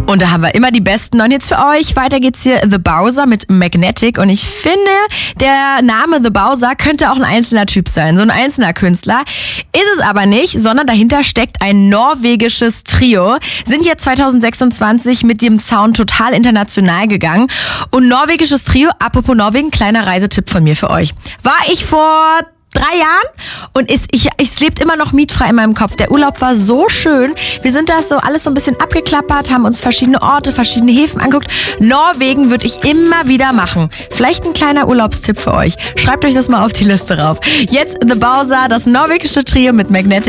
Und da haben wir immer die besten. Und jetzt für euch, weiter geht's hier, The Bowser mit Magnetic. Und ich finde, der Name The Bowser könnte auch ein einzelner Typ sein, so ein einzelner Künstler. Ist es aber nicht, sondern dahinter steckt ein norwegisches Trio. Sind jetzt 2026 mit dem Sound total international gegangen. Und norwegisches Trio, apropos Norwegen, kleiner Reisetipp von mir für euch. War ich vor 3 Jahren und es lebt immer noch mietfrei in meinem Kopf. Der Urlaub war so schön. Wir sind das so alles so ein bisschen abgeklappert, haben uns verschiedene Orte, verschiedene Häfen angeguckt. Norwegen würde ich immer wieder machen. Vielleicht ein kleiner Urlaubstipp für euch. Schreibt euch das mal auf die Liste rauf. Jetzt The Bowser, das norwegische Trio mit Magnetic.